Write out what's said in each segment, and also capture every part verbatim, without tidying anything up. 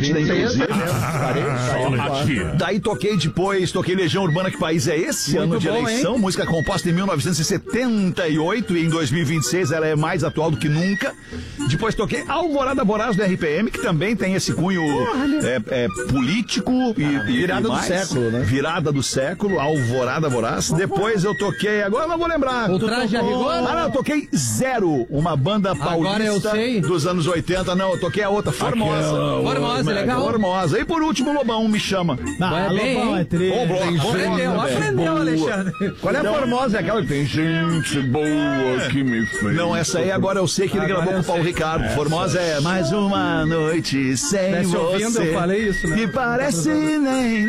Atlântida, inclusive. Daí toquei depois, toquei Legião Urbana, Que País é Esse? Muito ano de bom, eleição, hein? Música composta em mil novecentos e setenta e oito e em dois mil e vinte e seis ela é mais atual do que nunca. Depois toquei Alvorada Voraz do R P M, que também tem esse cunho é, é, político e, ah, e virada e do século, né? Virada do século, Alvorada Voraz. Depois eu toquei, agora não vou lembrar. O Traje a Rigor? Ah, não, eu toquei Zero, uma banda paulista dos anos oitenta. Não, eu toquei a outra, Formosa. Aquela, Formosa, é, legal. Formosa. E por último, Lobão, Me Chama. Ah, é bem, Lobão, é tri. Oh, aprendeu, aprendeu, Alexandre. Qual é a Formosa? É aquela que tem gente boa que me fez. Não, essa aí agora eu sei que ele agora gravou com o Paulo Ricardo. Essa. Formosa é Mais Uma Noite Sem Você. Ouvindo, eu falei isso, né? Que parece nem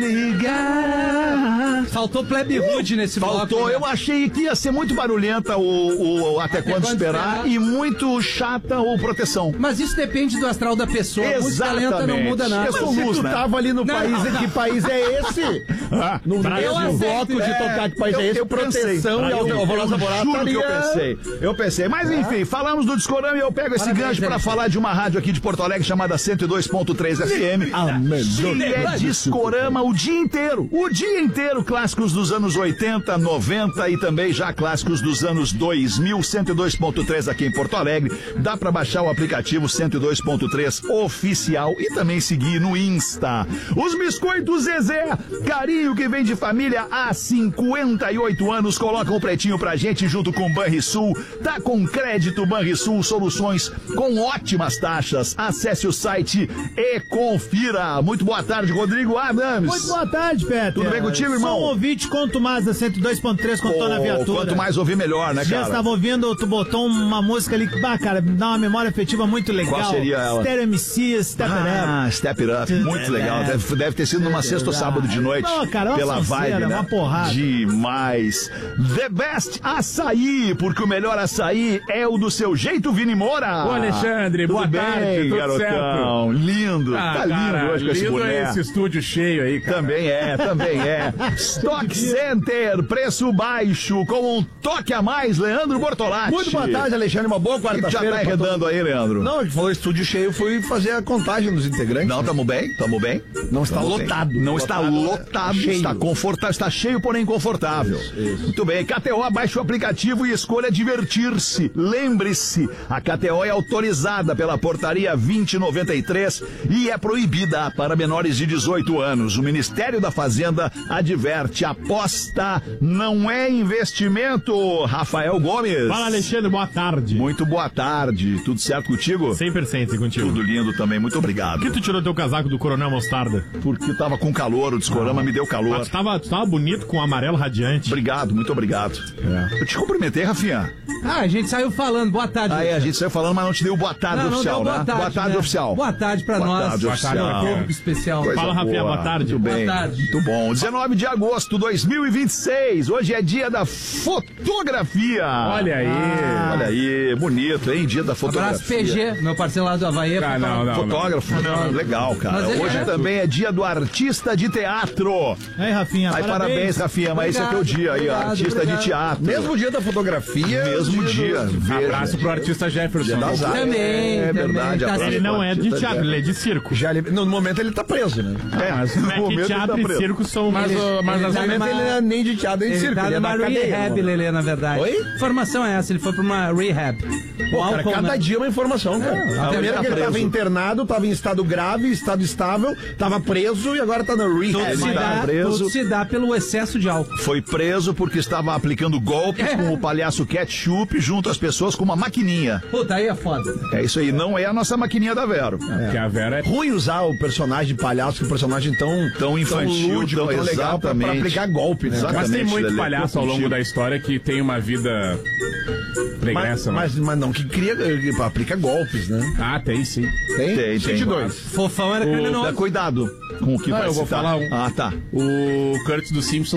ligar. Faltou Plebe Rude nesse bloco. Faltou, né? Eu achei que ia ser muito barulhenta o, o Até, Até Quando, quando esperar, esperar e muito chata o Proteção. Mas isso depende do astral da pessoa. Exatamente. Música lenta não muda nada. Eu sou luz, tu né? tava ali no não, país, não, não. Que país é esse? Ah, no mesmo bloco de é, tocar Que País eu, é Esse? Eu Proteção pensei, e Alvorada Voraz. Juro que eu pensei. Eu pensei. Mas enfim, ah. falamos do Discorama e eu pego esse Parabéns, gancho pra falar de uma rádio aqui de Porto Alegre chamada cento e dois ponto três F M. Que é Discorama o dia inteiro. O dia inteiro. Clássicos dos anos oitenta, noventa e também já clássicos dos anos dois mil. cento e dois ponto três aqui em Porto Alegre. Dá pra baixar o aplicativo cento e dois ponto três oficial e também seguir no Insta. Os Biscoitos Zezé, carinho que vem de família há cinquenta e oito anos, colocam o pretinho pra gente junto com o Banrisul. Tá com crédito Banrisul, soluções com ótimas taxas. Acesse o site e confira. Muito boa tarde, Rodrigo Adams. Muito boa tarde, Peter. Tudo bem contigo, irmão? Sou um ouvinte, conto mais da cento e dois ponto três quando oh, tô na viatura. Quanto mais ouvir, melhor, né, cara? Já estava ouvindo, tu botou uma música ali que, bah, cara, dá uma memória afetiva muito legal. Qual seria ela? Stereo M C, Step It Up. Ah, Step It Up, muito legal. Deve, deve ter sido numa sexta ou sábado de noite. Não, cara, é pela sonceira, vibe, né? Uma porrada. Demais. The Best Açaí, porque o melhor açaí é o do seu jeito, Vini Moura. Ô, Alexandre, tudo boa bem, tarde, tudo garotão? certo? Lindo, ah, tá lindo cara, hoje com esse lindo boné. É esse estúdio cheio aí, cara. Também é, também é. Stock Center, preço baixo, com um toque a mais, Leandro Bortolatti. Muito boa tarde, Alexandre, uma boa quarta-feira. Já tá arredando aí, Leandro? Não, ele falou estúdio cheio, fui fazer a contagem dos integrantes. Não, tamo bem, tamo bem. Não está tamo lotado. Bem. Não lotado, está lotado, cheio. está confortável, está cheio, porém confortável. Isso, isso. Muito bem, K T O, baixe o aplicativo e escolha divertir-se. Lembre-se, a K T O é autorizada pela portaria vinte noventa e três e é proibida para menores de dezoito anos. O Ministério da Fazenda adverte, aposta não é investimento. Rafael Gomes. Fala, Alexandre, boa tarde. Muito boa tarde, tudo certo contigo? cem por cento contigo. Tudo lindo também, muito obrigado. Por que tu tirou teu casaco do Coronel Mostarda? Porque eu tava com calor, o Discorama me deu calor. Ah, tu, tava, tu tava bonito com o amarelo radiante. Obrigado, muito obrigado. É. Eu te cumprimentei, Rafinha. Ah, a gente saiu falando, boa tarde. Ah, é, a gente saiu falando, mas não te deu boa tarde não, oficial, não deu né? Boa tarde, boa tarde né? oficial. Boa tarde pra boa nós. Tarde boa oficial. tarde, público especial. Coisa Fala, Rafinha, boa. boa tarde. Muito bem. Boa tarde. Muito bom. dezenove de agosto de dois mil e vinte e seis. Hoje é dia da fotografia. Olha aí. Ah, olha aí. Bonito, hein? Dia da fotografia. Abraço P G, meu parceiro lá do Havaí. Ah, não, não, fotógrafo. Não, não. Legal, cara. Mas Hoje é. também é dia do artista de teatro. Aí, Rafinha, aí, parabéns, parabéns Rafinha. Mas obrigado, esse aqui é o dia aí, ó. obrigado, Artista obrigado. de teatro. Mesmo dia da fotografia. Mesmo dia. dia do... Abraço pro artista Jefferson. Também. É verdade. Também. Ele não é de teatro, ele é de circo. Já, no momento ele tá preso, né? É, mas Como no é momento que teatro ele tá e circo são... Mas, Ele- uh, mas ele às tá vezes numa- Ele não é nem de teatro, nem de Ele circo. tá Ele é numa da cadeia. rehab, Lelê, na verdade. Oi? Informação é essa, ele foi pra uma rehab. Pô, cara, álcool, cada né? dia uma informação, cara. É, Primeiro tá que ele preso. tava internado, tava em estado grave, estado estável, tava preso e agora tá na Tudo rehab. se, Ele tá dá, preso. tudo se dá pelo excesso de álcool. Foi preso porque estava aplicando golpes É. com o palhaço Ketchup junto às pessoas com uma maquininha. Puta, aí é foda. É isso aí, não é a nossa maquininha da Vero. Que a Vera é... Ruim usar o personagem de palhaço, que o personagem tão, Tão infantil, lúdico, tão tão legal pra, pra exatamente. aplicar golpe, né? Exatamente. Mas tem muito Lelê, palhaço tô ao longo contigo. da história que tem uma vida pregressa, né? Mas, mas não, que cria, que aplica golpes, né? Ah, tem sim. Tem? Tem, tem. Cite dois. Fofão era Dá criminoso. cuidado com o que Não, vai eu vou citar. falar um. Ah, tá. O Curtis do Simpson.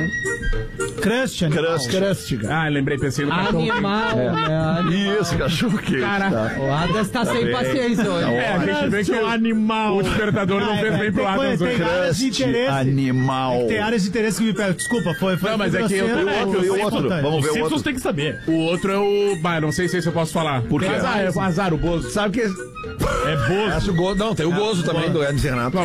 Crush, animal. Crust. Crust, cara. Ah, lembrei, pensei no cachorro. Animal, né? Isso, cachorro quente. Cara, Tá. O Adams tá, sem bem. paciência hoje. Tá É, a gente vê que Seu o, animal. o despertador não Ah, fez é, bem pro tem Adams coisa- hoje. tem áreas de Crust interesse. animal. Tem áreas de interesse que me pegam. Desculpa, foi. foi Não, mas é que eu- grosseiro, eu- outro, e o foi outro? importante. Vamos ver Os o Simpsons outro. tem que saber. O outro é o... Bah, não sei se esse eu posso falar. Por quê? Azar, é o azar, o Bozo. Sabe que... É Bozo. Essa, o Gozo, não, tem o Gozo também do Hermes e Renato.